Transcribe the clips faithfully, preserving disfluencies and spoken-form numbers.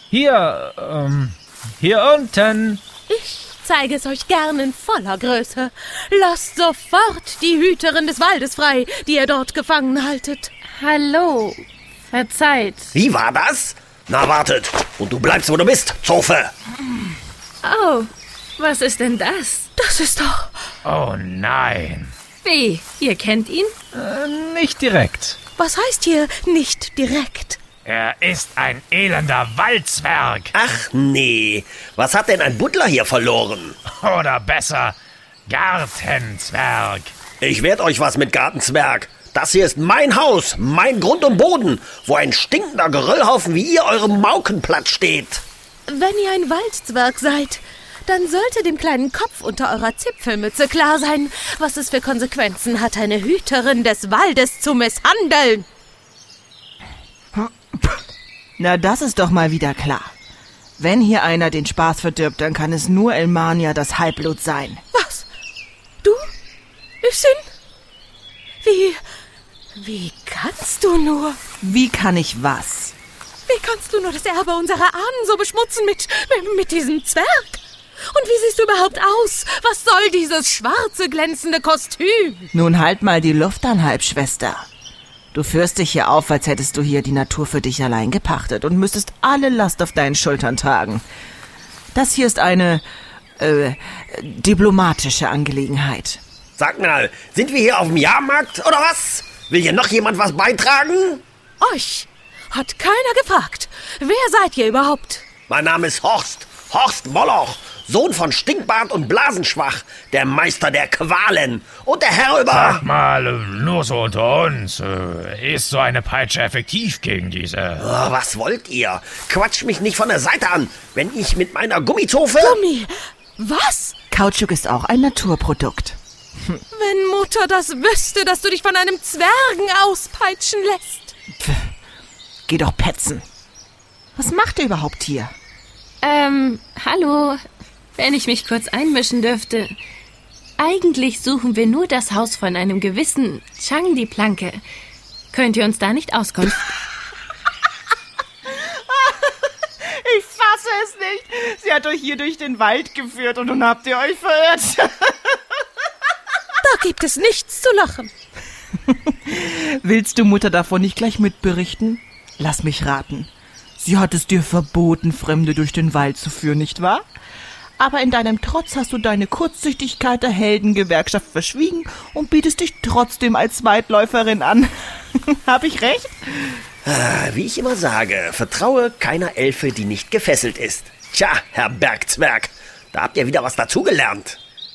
Hier, ähm, hier unten. Ich zeige es euch gern in voller Größe. Lasst sofort die Hüterin des Waldes frei, die ihr dort gefangen haltet. Hallo, verzeiht. Wie war das? Na, wartet. Und du bleibst, wo du bist, Zofe. Oh, was ist denn das? Das ist doch... Oh nein. Wie, ihr kennt ihn? Äh, nicht direkt. Was heißt hier nicht direkt? Er ist ein elender Waldzwerg. Ach nee, was hat denn ein Butler hier verloren? Oder besser, Gartenzwerg. Ich werd euch was mit Gartenzwerg. Das hier ist mein Haus, mein Grund und Boden, wo ein stinkender Geröllhaufen wie ihr eurem Maukenplatz steht. Wenn ihr ein Waldzwerg seid, dann sollte dem kleinen Kopf unter eurer Zipfelmütze klar sein, was es für Konsequenzen hat, eine Hüterin des Waldes zu misshandeln. Na, das ist doch mal wieder klar. Wenn hier einer den Spaß verdirbt, dann kann es nur Elmania, das Halbblut sein. Was? Du? Üssin? Wie... Wie kannst du nur? Wie kann ich was? Wie kannst du nur das Erbe unserer Ahnen so beschmutzen mit, mit, mit diesem Zwerg? Und wie siehst du überhaupt aus? Was soll dieses schwarze, glänzende Kostüm? Nun halt mal die Luft an, Halbschwester. Du führst dich hier auf, als hättest du hier die Natur für dich allein gepachtet und müsstest alle Last auf deinen Schultern tragen. Das hier ist eine, äh, diplomatische Angelegenheit. Sag mal, sind wir hier auf dem Jahrmarkt oder was? Will hier noch jemand was beitragen? Euch hat keiner gefragt. Wer seid ihr überhaupt? Mein Name ist Horst. Horst Moloch, Sohn von Stinkbart und Blasenschwach, der Meister der Qualen und der Herr über... Sag mal, nur so unter uns, äh, ist so eine Peitsche effektiv gegen diese... Oh, was wollt ihr? Quatscht mich nicht von der Seite an, wenn ich mit meiner Gummizofe... Gummi? Was? Kautschuk ist auch ein Naturprodukt. Hm. Wenn Mutter das wüsste, dass du dich von einem Zwergen auspeitschen lässt. Pff, geh doch petzen. Was macht ihr überhaupt hier? Ähm, hallo, wenn ich mich kurz einmischen dürfte. Eigentlich suchen wir nur das Haus von einem gewissen Chang die Planke. Könnt ihr uns da nicht Auskunft? Ich fasse es nicht. Sie hat euch hier durch den Wald geführt und nun habt ihr euch verirrt. Da gibt es nichts zu lachen. Willst du Mutter davon nicht gleich mitberichten? Lass mich raten. Sie hat es dir verboten, Fremde durch den Wald zu führen, nicht wahr? Aber in deinem Trotz hast du deine Kurzsichtigkeit der Heldengewerkschaft verschwiegen und bietest dich trotzdem als Weitläuferin an. Hab ich recht? Ah, wie ich immer sage, vertraue keiner Elfe, die nicht gefesselt ist. Tja, Herr Bergzwerg, da habt ihr wieder was dazugelernt.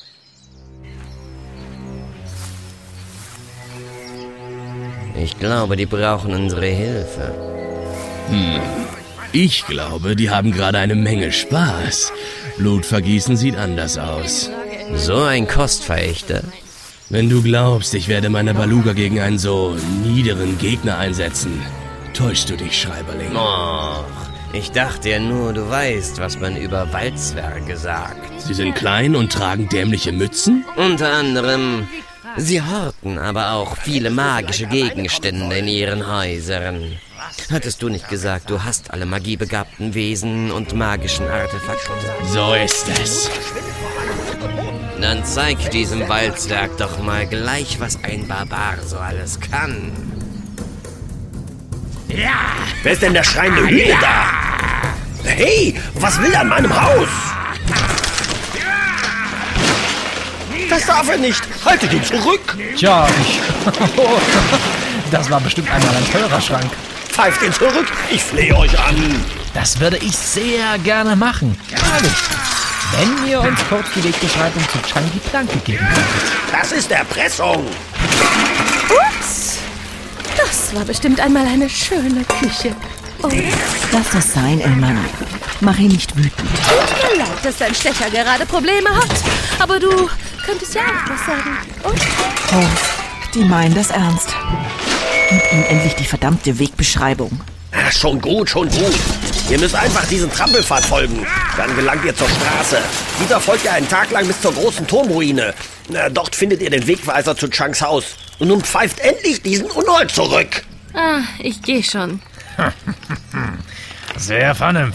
Ich glaube, die brauchen unsere Hilfe. Hm. Ich glaube, die haben gerade eine Menge Spaß. Blutvergießen sieht anders aus. So ein Kostverächter. Wenn du glaubst, ich werde meine Baluga gegen einen so niederen Gegner einsetzen, täuschst du dich, Schreiberling. Och, ich dachte ja nur, du weißt, was man über Waldzwerge sagt. Sie sind klein und tragen dämliche Mützen? Unter anderem, sie horten aber auch viele magische Gegenstände in ihren Häusern. Hattest du nicht gesagt, du hast alle magiebegabten Wesen und magischen Artefakte? So ist es. Dann zeig diesem Waldzwerg doch mal gleich, was ein Barbar so alles kann. Ja! Wer ist denn der schreiende Hühne ja. da? Hey, was will er an meinem Haus? Das darf er nicht. Haltet ihn zurück. Tja, ich... Das war bestimmt einmal ein teurer Schrank. Pfeift ihn zurück. Ich flehe euch an. Das würde ich sehr gerne machen. Ehrlich. Wenn ihr uns kurz die Wegbeschreibung zu Chang die Planke geben könntet. Das ist Erpressung. Ups. Das war bestimmt einmal eine schöne Küche. Oh. Lass das sein, Elmania. Mach ihn nicht wütend. Tut mir leid, dass dein Stecher gerade Probleme hat. Aber du könntest ja auch was sagen. Und? Oh, die meinen das ernst. Gib ihm endlich die verdammte Wegbeschreibung. Ach, schon gut, schon gut. Ihr müsst einfach diesen Trampelpfad folgen. Dann gelangt ihr zur Straße. Dieser folgt ihr einen Tag lang bis zur großen Turmruine. Na, dort findet ihr den Wegweiser zu Changs Haus. Und nun pfeift endlich diesen Unhold zurück. Ah, ich geh schon. Sehr vernünftig.